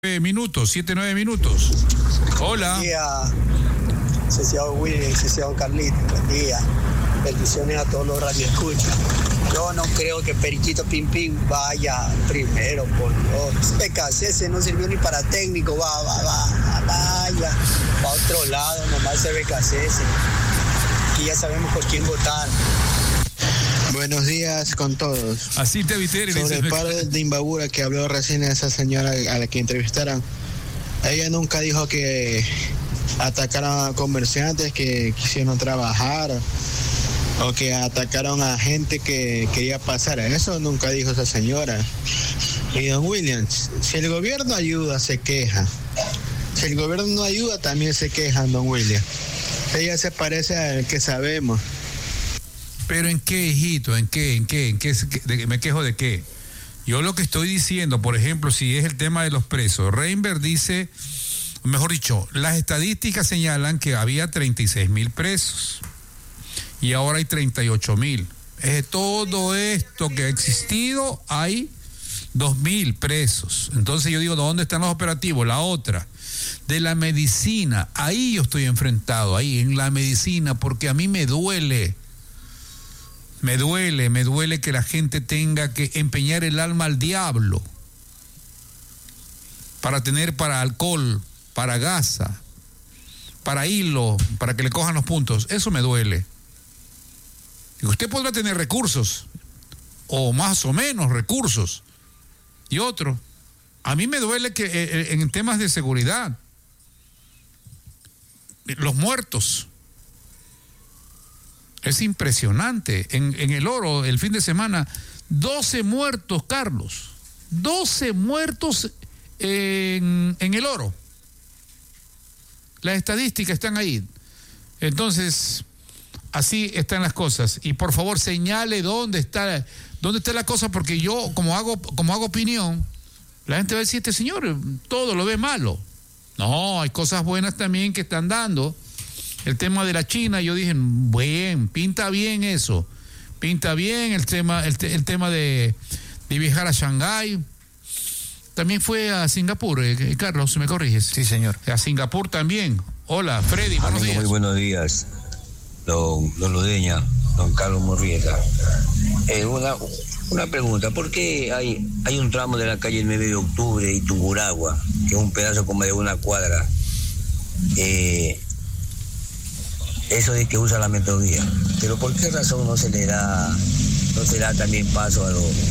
Minutos, 7-9 minutos. Hola. Buen día, licenciado Willy, licenciado Carlito. Buen día. Bendiciones a todos los radioescuchas. Yo no creo que Periquito Pim Pim vaya primero, por Dios. BKC no sirvió ni para técnico, vaya. Va a otro lado, nomás ese BKC. Y ya sabemos por quién votar. Buenos días con todos. Así te evité. Sobre el paro de Imbabura que habló recién esa señora a la que entrevistaron. Ella nunca dijo que atacaron a comerciantes que quisieron trabajar o que atacaron a gente que quería pasar. Eso nunca dijo esa señora. Y don Williams, si el gobierno ayuda, se queja. Si el gobierno no ayuda, también se quejan, don Williams. Ella se parece al que sabemos. ¿Pero en qué, hijito? ¿En qué? ¿Me quejo de qué? Yo lo que estoy diciendo, por ejemplo, si es el tema de los presos, Reinberg dice, mejor dicho, las estadísticas señalan que había 36,000 presos y ahora hay 38,000. Todo esto que ha existido, hay 2,000 presos. Entonces yo digo, ¿dónde están los operativos? La otra, de la medicina, ahí yo estoy enfrentado, ahí en la medicina, porque a mí me duele que la gente tenga que empeñar el alma al diablo para tener para alcohol, para gasa, para hilo, para que le cojan los puntos. Eso me duele. Y usted podrá tener recursos, o más o menos recursos, y otro. A mí me duele que en temas de seguridad, los muertos. Es impresionante. En El Oro, el fin de semana, 12 muertos, Carlos. 12 muertos en El Oro. Las estadísticas están ahí. Entonces, así están las cosas. Y por favor, señale dónde está la cosa, porque yo, como hago opinión, la gente va a decir, este señor todo lo ve malo. No, hay cosas buenas también que están dando. El tema de la China, yo dije, pinta bien eso. Pinta bien el tema de viajar a Shanghái. También fue a Singapur, Carlos, ¿me corriges? Sí, señor. A Singapur también. Hola, Freddy, buenos días. Muy buenos días, don Ludeña, don Carlos Murrieta. Una pregunta, ¿por qué hay un tramo de la calle 9 de octubre y Tungurahua, que es un pedazo como de una cuadra, eso de que usa la metrovía, pero por qué razón no se le da también paso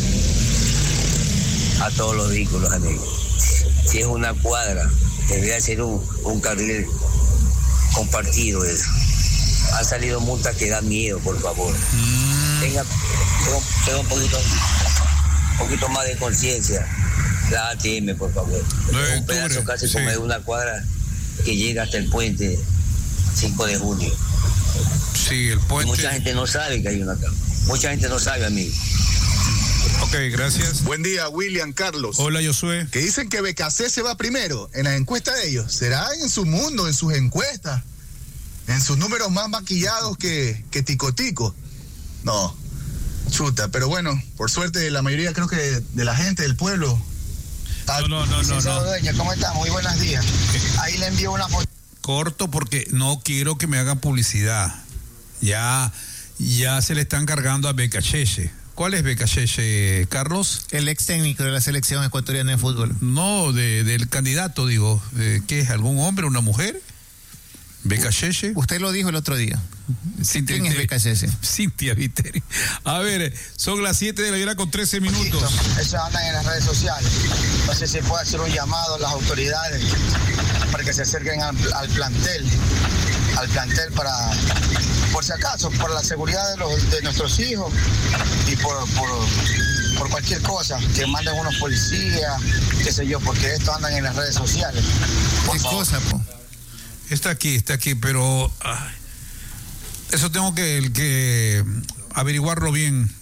a todos los vehículos, amigos? Si es una cuadra, debería ser un carril compartido eso. Han salido multas que dan miedo, por favor. Tenga un poquito más de conciencia. La ATM, por favor. Un pedazo casi como de una cuadra que llega hasta el puente 5 de junio. Sí, el puente. Y mucha gente no sabe que hay una cama. Mucha gente no sabe, amigo. Ok, gracias. Buen día, William, Carlos. Hola, Josué. Que dicen que BKC se va primero en las encuestas de ellos. ¿Será en su mundo, en sus encuestas? ¿En sus números más maquillados que Tico? No, chuta. Pero bueno, por suerte la mayoría creo que de la gente del pueblo. No. Dueña, ¿cómo está? Muy buenos días. Ahí le envío una foto. Corto porque no quiero que me hagan publicidad. Ya se le están cargando a Becachese. ¿Cuál es Becachese, Carlos? El ex técnico de la selección ecuatoriana de fútbol. No, del candidato, digo. ¿Qué es? ¿Algún hombre, una mujer? ¿Becachese? Usted lo dijo el otro día. ¿Quién es Becachese? Cintia Viteri. A ver, son las 7 de la mañana con 13 minutos. Eso andan en las redes sociales. No sé si puede hacer un llamado a las autoridades para que se acerquen al plantel para, por si acaso, por la seguridad de nuestros hijos y por cualquier cosa, que manden unos policías, qué sé yo, porque esto andan en las redes sociales. ¿Qué cosa, po? Está aquí, pero eso tengo que averiguarlo bien.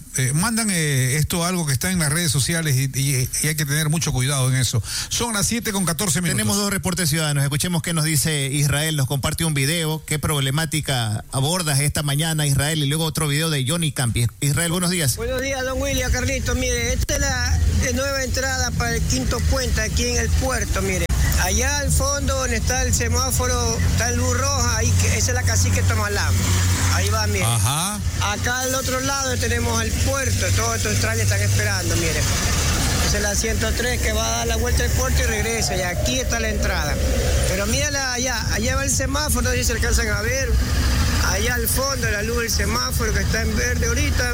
mandan esto algo que está en las redes sociales y hay que tener mucho cuidado en eso. Son las 7:14 minutos. Tenemos 2 reportes ciudadanos. Escuchemos qué nos dice Israel. Nos comparte un video. ¿Qué problemática abordas esta mañana, Israel? Y luego otro video de Johnny Campi. Israel, buenos días. Buenos días, don William, Carlitos. Mire, esta es la nueva entrada para el Quinto Puente aquí en el puerto, mire. Allá al fondo donde está el semáforo, está el luz roja, ahí, esa es la Cacique Tomalá. Ahí va, mire. Ajá. Acá al otro lado tenemos el puerto, todos estos trailers están esperando, mire. Esa es la 103 que va a dar la vuelta al puerto y regresa, y aquí está la entrada. Pero mírala allá va el semáforo, no sé si se alcanzan a ver. Allá al fondo la luz del semáforo que está en verde ahorita.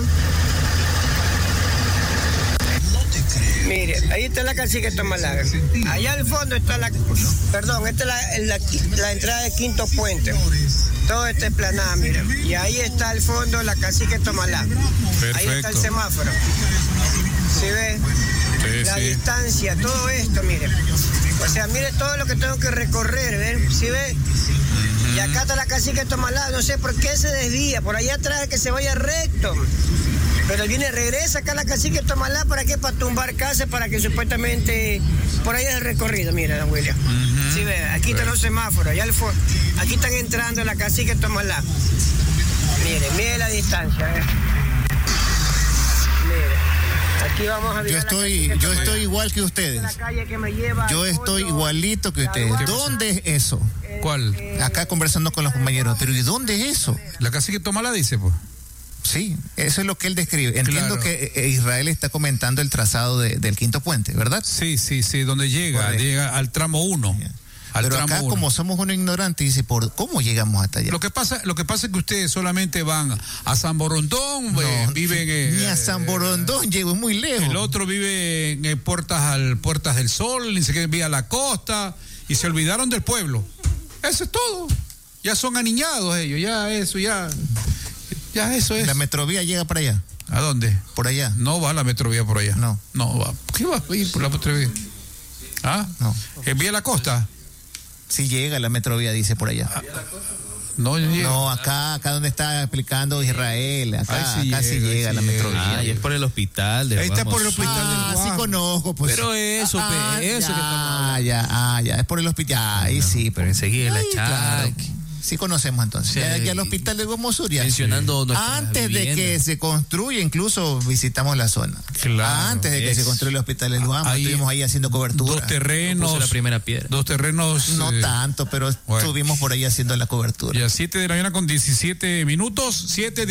Mire, ahí está la Cacique Tomalá. Allá al fondo está esta es la entrada del Quinto Puente. Todo está explanado, mire. Y ahí está al fondo la Cacique Tomalá. Perfecto. Ahí está el semáforo. ¿Sí ve? Sí, La sí. distancia, todo esto, mire. O sea, mire todo lo que tengo que recorrer, ¿ven? ¿Sí ve? Y acá está la Cacique Tomalá. No sé por qué se desvía. Por allá atrás es que se vaya recto. Pero regresa acá a la Cacique Tomalá, ¿para qué? Para tumbar casas, para que supuestamente... Por ahí es el recorrido, mira, don William. Sí, ve, aquí están los semáforos, allá aquí están entrando a la Cacique Tomalá. Mire la distancia, Mire, aquí vamos a ver. Yo estoy igual que ustedes. Yo estoy igualito que ustedes. ¿Dónde es eso? ¿Cuál? Acá conversando con los compañeros. ¿Pero y dónde es eso? La Cacique Tomalá dice, pues. Sí, eso es lo que él describe. Entiendo Claro. que Israel está comentando el trazado del Quinto Puente, ¿verdad? Sí, donde llega al tramo 1. Pero acá, como somos unos ignorantes, dice, ¿cómo llegamos hasta allá? Lo que pasa es que ustedes solamente van a San Borondón, viven... ni a San Borondón llego, es muy lejos. El otro vive en Puertas del Sol, ni siquiera vive a la costa, y se olvidaron del pueblo. Eso es todo. Ya son aniñados ellos, ya eso es. ¿La metrovía llega para allá? ¿A dónde? Por allá. No va la metrovía por allá. No va. ¿Qué va a ir por la metrovía? ¿Ah? No. ¿En Vía la Costa? Sí llega la metrovía, dice por allá. No llega. No, acá donde está explicando Israel, acá sí llega la metrovía. Y es por el hospital del Ahí está Guamo. por el hospital del Guamo. Sí conozco, pues. Pero eso, eso que estamos ya, es por el hospital. Ahí sí, pero enseguida la claro. Chac. Sí conocemos entonces. Sí, ya el hospital de Guamo Sur ya. Mencionando nuestras antes viviendas. de que se construya, incluso visitamos la zona. Claro, antes de que se construya el hospital del Guamo, estuvimos ahí haciendo cobertura. Dos terrenos. Puse la primera piedra. Dos terrenos. No tanto, pero estuvimos por ahí haciendo la cobertura. Ya 7 de la mañana con 17 minutos.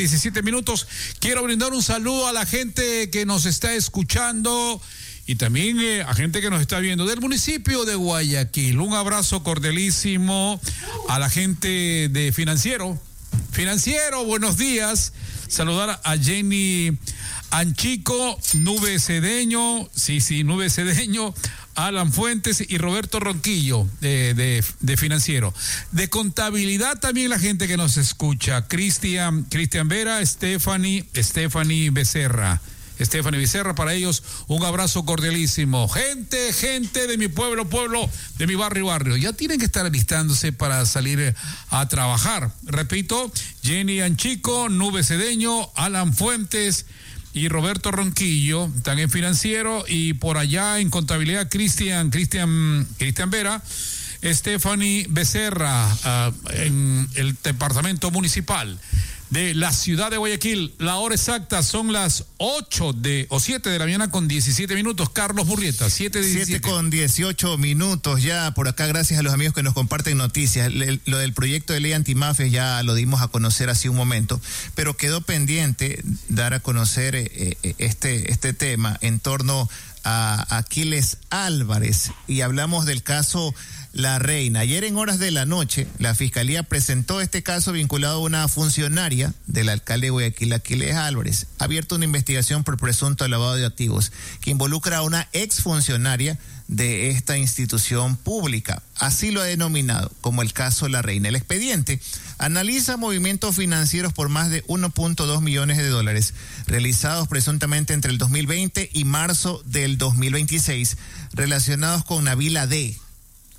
Quiero brindar un saludo a la gente que nos está escuchando y también a gente que nos está viendo del municipio de Guayaquil. Un abrazo cordialísimo a la gente de Financiero. Buenos días. Saludar a Jenny Anchico, Nube Cedeño, Nube Cedeño, Alan Fuentes y Roberto Ronquillo de Financiero. De Contabilidad también la gente que nos escucha. Cristian Vera, Stephanie Becerra. Para ellos un abrazo cordialísimo. Gente de mi pueblo, de mi barrio. Ya tienen que estar alistándose para salir a trabajar. Repito, Jenny Anchico, Nube Cedeño, Alan Fuentes y Roberto Ronquillo están en Financiero, y por allá en Contabilidad Cristian Vera, Stephanie Becerra en el departamento municipal de la ciudad de Guayaquil. La hora exacta son las 7 de la mañana con 17 minutos. Carlos Murrieta, 7 con 18 minutos ya por acá, gracias a los amigos que nos comparten noticias. Lo del proyecto de ley antimafias ya lo dimos a conocer hace un momento, pero quedó pendiente dar a conocer este tema en torno a Aquiles Álvarez, y hablamos del caso La Reina. Ayer en horas de la noche, la Fiscalía presentó este caso vinculado a una funcionaria del alcalde de Guayaquil, Aquiles Álvarez. Ha abierto una investigación por presunto lavado de activos que involucra a una exfuncionaria de esta institución pública. Así lo ha denominado, como el caso La Reina. El expediente analiza movimientos financieros por más de 1.2 millones de dólares realizados presuntamente entre el 2020 y marzo del 2026 relacionados con Nabila D.,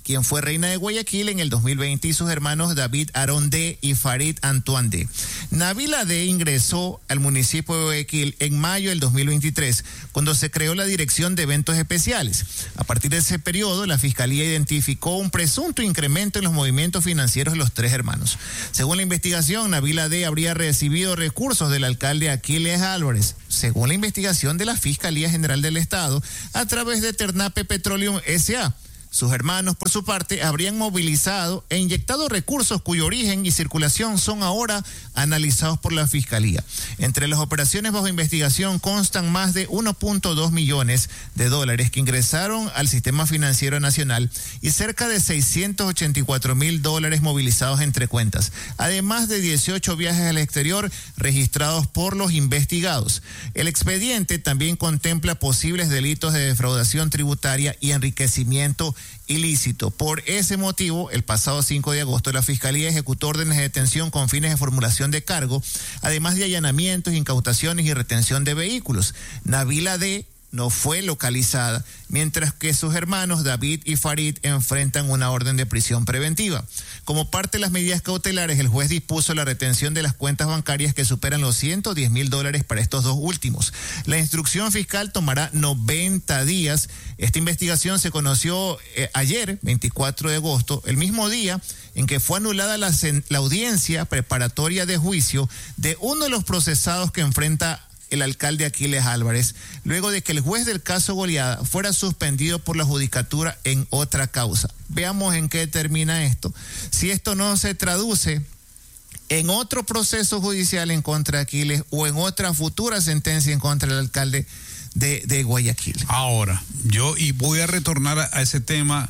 quien fue reina de Guayaquil en el 2020, y sus hermanos David Aaron D. y Farid Antoine D. Nabila D. ingresó al municipio de Guayaquil en mayo del 2023, cuando se creó la Dirección de Eventos Especiales. A partir de ese periodo, la Fiscalía identificó un presunto incremento en los movimientos financieros de los tres hermanos. Según la investigación, Nabila D. habría recibido recursos del alcalde Aquiles Álvarez, según la investigación de la Fiscalía General del Estado, a través de Ternape Petroleum S.A. Sus hermanos, por su parte, habrían movilizado e inyectado recursos cuyo origen y circulación son ahora analizados por la Fiscalía. Entre las operaciones bajo investigación constan más de 1.2 millones de dólares que ingresaron al sistema financiero nacional y cerca de 684,000 dólares movilizados entre cuentas, además de 18 viajes al exterior registrados por los investigados. El expediente también contempla posibles delitos de defraudación tributaria y enriquecimiento ilícito. Por ese motivo, el pasado 5 de agosto, la Fiscalía ejecutó órdenes de detención con fines de formulación de cargo, además de allanamientos, incautaciones y retención de vehículos. Nabila D. no fue localizada, mientras que sus hermanos David y Farid enfrentan una orden de prisión preventiva. Como parte de las medidas cautelares, el juez dispuso la retención de las cuentas bancarias que superan los 110,000 dólares para estos dos últimos. La instrucción fiscal tomará 90 días. Esta investigación se conoció ayer, 24 de agosto, el mismo día en que fue anulada la audiencia preparatoria de juicio de uno de los procesados que enfrenta el alcalde Aquiles Álvarez, luego de que el juez del caso Goleada fuera suspendido por la judicatura en otra causa. Veamos en qué termina esto. Si esto no se traduce en otro proceso judicial en contra de Aquiles o en otra futura sentencia en contra del alcalde de Guayaquil. Ahora, y voy a retornar a ese tema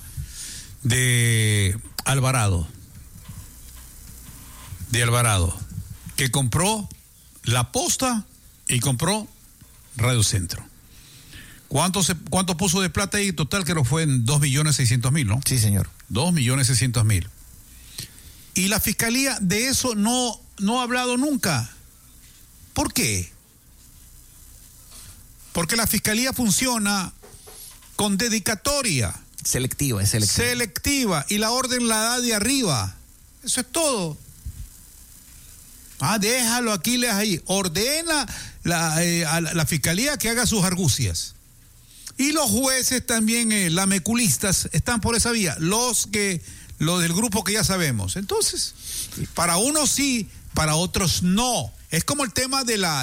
de Alvarado, que compró La Posta y compró Radio Centro. ¿Cuánto puso de plata ahí? Total, que fue en 2.600.000, ¿no? Sí, señor. 2.600.000. Y la Fiscalía de eso no ha hablado nunca. ¿Por qué? Porque la Fiscalía funciona con dedicatoria. Selectiva. Selectiva. Y la orden la da de arriba. Eso es todo. Déjalo, Aquiles ahí. Ordena a la Fiscalía que haga sus argucias. Y los jueces también, lameculistas, están por esa vía. Los del grupo que ya sabemos. Entonces, para unos sí, para otros no. Es como el tema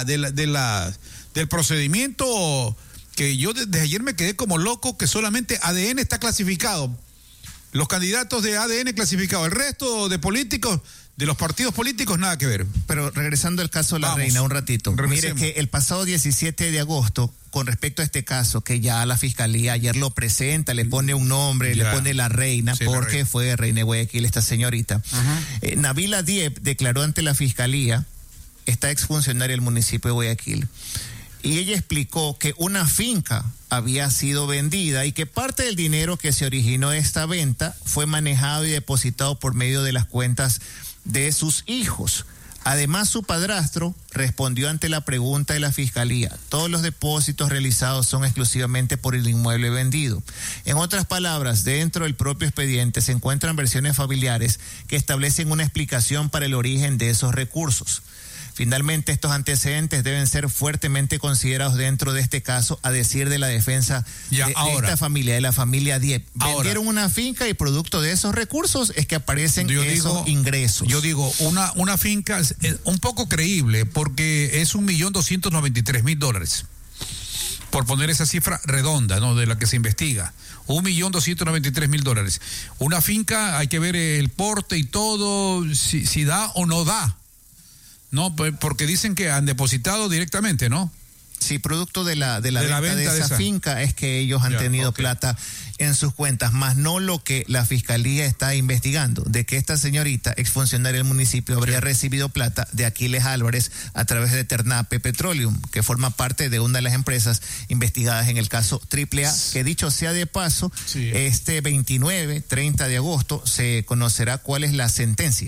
del procedimiento que yo desde ayer me quedé como loco, que solamente ADN está clasificado. Los candidatos de ADN clasificado. El resto de políticos, de los partidos políticos, nada que ver. Pero regresando al caso de la Reina un ratito. Mire que el pasado 17 de agosto, con respecto a este caso, que ya la Fiscalía ayer lo presenta, le pone un nombre, le pone la Reina, sí, porque la Reina fue reina de Guayaquil esta señorita. Nabila Diep declaró ante la Fiscalía, esta exfuncionaria del municipio de Guayaquil, y ella explicó que una finca había sido vendida y que parte del dinero que se originó de esta venta fue manejado y depositado por medio de las cuentas de sus hijos. Además, su padrastro respondió ante la pregunta de la Fiscalía: todos los depósitos realizados son exclusivamente por el inmueble vendido. En otras palabras, dentro del propio expediente se encuentran versiones familiares que establecen una explicación para el origen de esos recursos. Finalmente, estos antecedentes deben ser fuertemente considerados dentro de este caso, a decir de la defensa de esta familia, de la familia Diep. Vendieron una finca y producto de esos recursos es que aparecen esos ingresos. Yo digo, una finca es un poco creíble porque es 1.293.000 dólares. Por poner esa cifra redonda, ¿no?, de la que se investiga. 1.293.000 dólares. Una finca, hay que ver el porte y todo, si da o no da. No, porque dicen que han depositado directamente, ¿no? Sí, producto de la venta de esa finca es que ellos han tenido plata en sus cuentas, más no lo que la Fiscalía está investigando, de que esta señorita, exfuncionaria del municipio, habría recibido plata de Aquiles Álvarez a través de Ternape Petroleum, que forma parte de una de las empresas investigadas en el caso AAA, que dicho sea de paso, este 29, 30 de agosto se conocerá cuál es la sentencia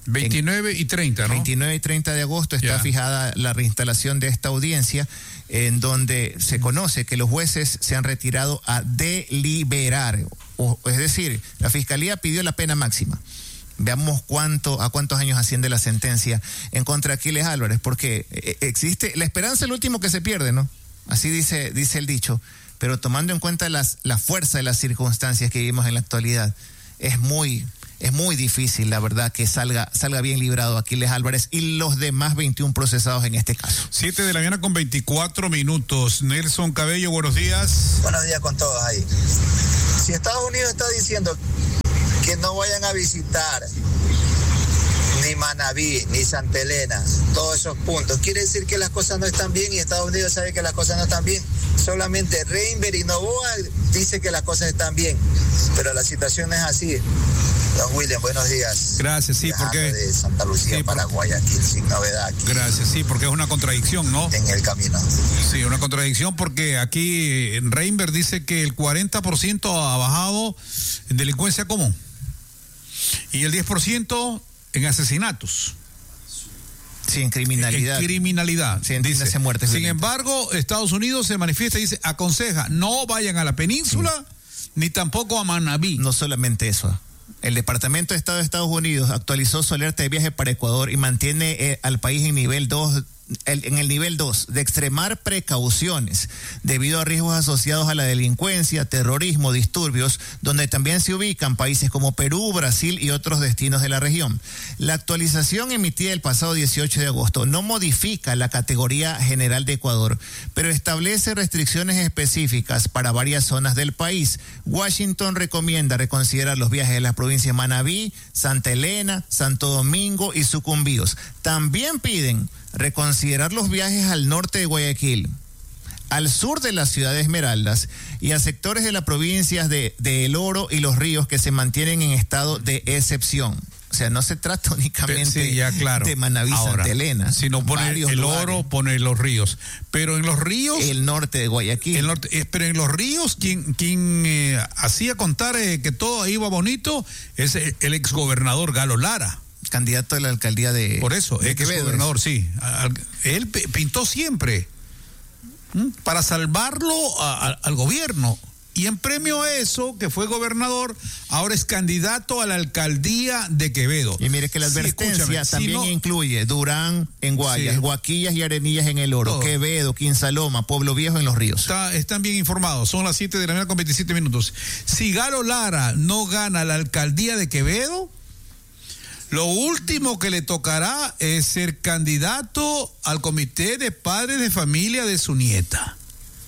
29 y 30, ¿no? 29 y 30 de agosto está fijada la reinstalación de esta audiencia, en donde se conoce que los jueces se han retirado a deliberar. Es decir, la Fiscalía pidió la pena máxima. Veamos a cuántos años asciende la sentencia en contra de Aquiles Álvarez, porque existe la esperanza, es lo último que se pierde, ¿no? Así dice el dicho, pero tomando en cuenta la fuerza de las circunstancias que vivimos en la actualidad, es muy difícil, la verdad, que salga bien librado Aquiles Álvarez y los demás 21 procesados en este caso. 7 de la mañana con 24 minutos. Nelson Cabello, buenos días. Buenos días con todos ahí. Si Estados Unidos está diciendo que no vayan a visitar ni Manabí, ni Santa Elena, todos esos puntos, quiere decir que las cosas no están bien y Estados Unidos sabe que las cosas no están bien. Solamente Reinberg y Novoa dice que las cosas están bien, pero la situación es así. Don William, buenos días. Gracias, sí, porque de Santa Lucía, Paraguay, aquí sin novedad. Aquí. Gracias, sí, porque es una contradicción, ¿no? En el camino. Sí, una contradicción porque aquí Reinberg dice que el 40% ha bajado en delincuencia común y el 10% en asesinatos. Sí, en criminalidad. En criminalidad. Sí, dice muertes. Sin embargo, Estados Unidos se manifiesta y dice, aconseja, no vayan a la península ni tampoco a Manabí. No solamente eso. El Departamento de Estado de Estados Unidos actualizó su alerta de viaje para Ecuador y mantiene al país en nivel 2. En el nivel 2, de extremar precauciones debido a riesgos asociados a la delincuencia, terrorismo, disturbios, donde también se ubican países como Perú, Brasil y otros destinos de la región. La actualización emitida el pasado 18 de agosto no modifica la categoría general de Ecuador, pero establece restricciones específicas para varias zonas del país. Washington recomienda reconsiderar los viajes de las provincias Manabí, Santa Elena, Santo Domingo y Sucumbíos. También piden reconsiderar los viajes al norte de Guayaquil, al sur de la ciudad de Esmeraldas y a sectores de las provincias de El Oro y Los Ríos que se mantienen en estado de excepción. O sea, no se trata únicamente de Manabí, Santa Elena. Sino pone El Oro, pone Los Ríos. Pero en Los Ríos... El norte de Guayaquil. Pero en Los Ríos, quien hacía contar que todo iba bonito es el exgobernador Galo Lara. Candidato a la alcaldía de... Por eso, es gobernador, sí. Él pintó siempre para salvarlo al gobierno. Y en premio a eso, que fue gobernador, ahora es candidato a la alcaldía de Quevedo. Y mire que la advertencia también incluye Durán en Guayas, Guaquillas y Arenillas en El Oro, todo. Quevedo, Quinsaloma, Pueblo Viejo en Los Ríos. Están bien informados. Son las 7 de la mañana con 27 minutos. Si Galo Lara no gana la alcaldía de Quevedo, lo último que le tocará es ser candidato al comité de padres de familia de su nieta.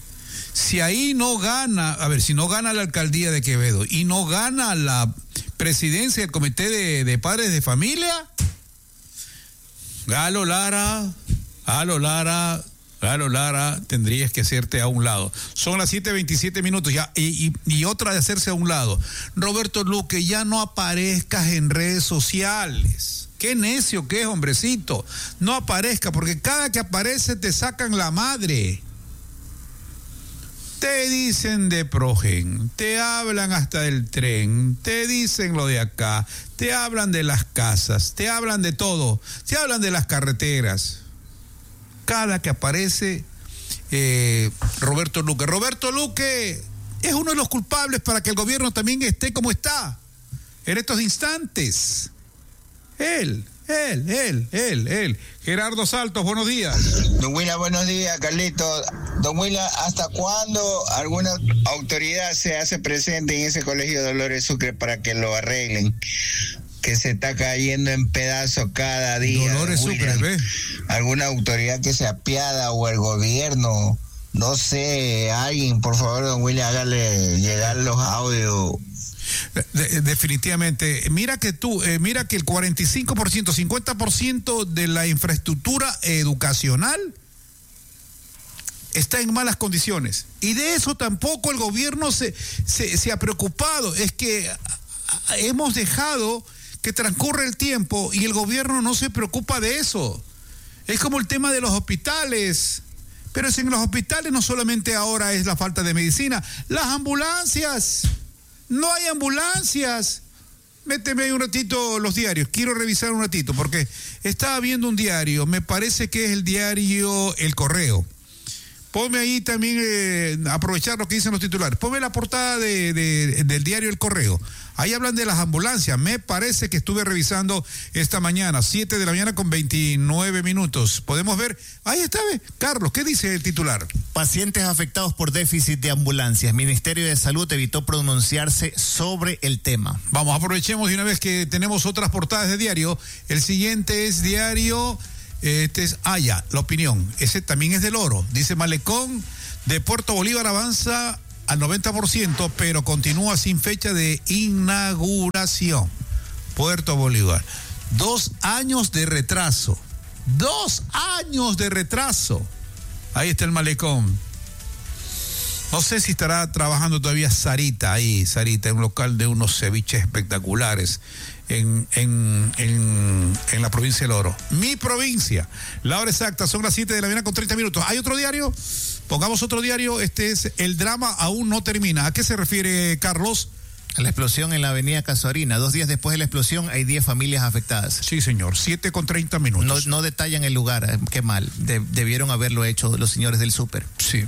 Si ahí no gana, si no gana la alcaldía de Quevedo y no gana la presidencia del comité de padres de familia, Galo Lara, tendrías que hacerte a un lado. Son las 7:27 minutos ya, y otra de hacerse a un lado. Roberto Luque, ya no aparezcas en redes sociales. Qué necio que es, hombrecito. No aparezca, porque cada que aparece te sacan la madre. Te dicen de Progen, te hablan hasta del tren, te dicen lo de acá, te hablan de las casas, te hablan de todo, te hablan de las carreteras. Cada que aparece Roberto Luque. Roberto Luque es uno de los culpables para que el gobierno también esté como está en estos instantes. Él. Gerardo Saltos, buenos días. Don Willa, buenos días, Carlitos. Don Willa, ¿hasta cuándo alguna autoridad se hace presente en ese colegio Dolores Sucre para que lo arreglen? Que se está cayendo en pedazos cada día. Dolores Sucre, ¿ve? Alguna autoridad que se apiada o el gobierno, no sé, alguien, por favor, don William, hágale llegar los audios. Definitivamente. Mira que el 45%, 50% de la infraestructura educacional está en malas condiciones. Y de eso tampoco el gobierno se ha preocupado. Es que hemos dejado que transcurre el tiempo y el gobierno no se preocupa de eso. Es como el tema de los hospitales. Pero en los hospitales no solamente ahora es la falta de medicina, las ambulancias. No hay ambulancias. méteme ahí un ratito los diarios. Quiero revisar un ratito porque estaba viendo un diario. Me parece que es el diario El Correo. Ponme ahí también, aprovechar lo que dicen los titulares. Ponme la portada del diario El Correo. Ahí hablan de las ambulancias. Me parece que estuve revisando esta mañana, 7 de la mañana con 29 minutos. Podemos ver, ahí está, Carlos, ¿qué dice el titular? Pacientes afectados por déficit de ambulancias. Ministerio de Salud evitó pronunciarse sobre el tema. Vamos, aprovechemos de una vez que tenemos otras portadas de diario. El siguiente es diario... Este es La Opinión. Ese también es del Oro. Dice: Malecón de Puerto Bolívar avanza al 90%, pero continúa sin fecha de inauguración. Puerto Bolívar. 2 años de retraso. 2 años de retraso. Ahí está el Malecón. No sé si estará trabajando todavía Sarita, en un local de unos ceviches espectaculares en la provincia del Oro. Mi provincia. La hora exacta son las 7 de la mañana con 30 minutos. ¿Hay otro diario? Pongamos otro diario. Este es: el drama aún no termina. ¿A qué se refiere, Carlos? A la explosión en la avenida Casuarina. 2 días después de la explosión hay 10 familias afectadas. Sí, señor. 7 con 30 minutos. No detallan el lugar. Qué mal. Debieron haberlo hecho los señores del súper. Sí.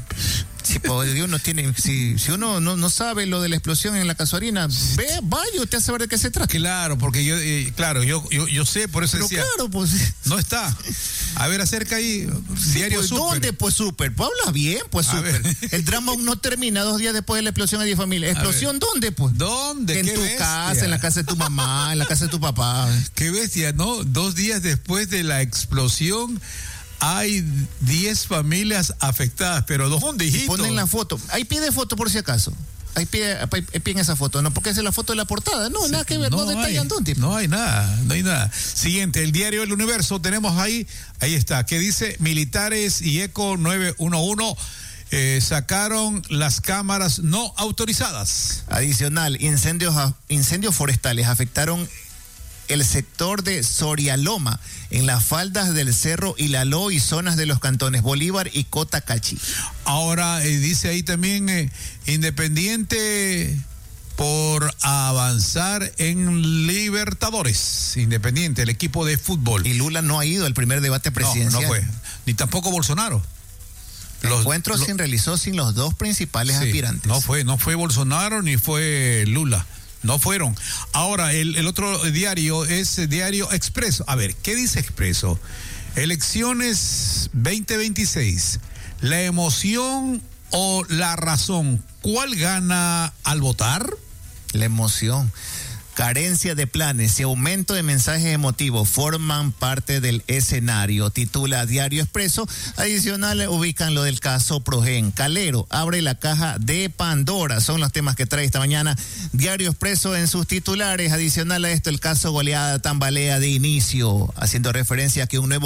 Si uno no sabe lo de la explosión en la Casuarina, vaya usted a saber de qué se trata. Claro, porque yo sé, por eso decía. Claro, pues. No está. A ver, acerca ahí, diario pues, súper. ¿Dónde, pues, súper? Pues habla bien, pues, súper. El drama aún no termina. 2 días después de la explosión hay 10 familias. ¿Explosión dónde, pues? ¿Dónde? En tu casa, en la casa de tu mamá, en la casa de tu papá. Qué bestia, ¿no? 2 días después de la explosión hay 10 familias afectadas. ¿Pero dónde, hijito? Ponen la foto. Ahí pide foto por si acaso. Ahí piden esa foto, ¿no? Porque esa es la foto de la portada. No, sí, nada que ver, no detallan dónde. No hay nada. Siguiente, el diario El Universo, tenemos ahí está, que dice: militares y ECO 911 sacaron las cámaras no autorizadas. Adicional, incendios forestales afectaron el sector de Sorialoma, en las faldas del Cerro Ilaló y zonas de los cantones Bolívar y Cotacachi. Ahora, dice ahí también, Independiente por avanzar en Libertadores. Independiente, el equipo de fútbol. Y Lula no ha ido al primer debate presidencial. No fue. Ni tampoco Bolsonaro. El encuentro se realizó sin los 2 principales aspirantes. No fue Bolsonaro ni fue Lula. No fueron. Ahora, el otro diario es Diario Expreso. A ver, ¿qué dice Expreso? Elecciones 2026. ¿La emoción o la razón? ¿Cuál gana al votar? La emoción. Carencia de planes y aumento de mensajes emotivos forman parte del escenario, titula Diario Expreso. Adicional, ubican lo del caso Progen. Calero abre la caja de Pandora. Son los temas que trae esta mañana Diario Expreso en sus titulares. Adicional a esto, el caso Goleada tambalea de inicio, haciendo referencia a que un nuevo